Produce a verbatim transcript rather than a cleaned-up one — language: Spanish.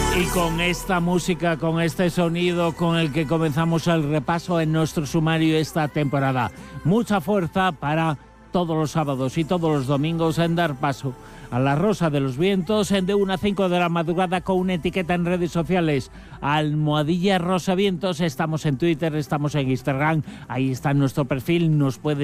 Y con esta música, con este sonido con el que comenzamos el repaso en nuestro sumario esta temporada. Mucha fuerza para todos los sábados y todos los domingos en dar paso a La Rosa de los Vientos en de una a cinco de la madrugada con una etiqueta en redes sociales. Almohadilla Rosa Vientos. Estamos en Twitter, estamos en Instagram. Ahí está nuestro perfil. Nos puede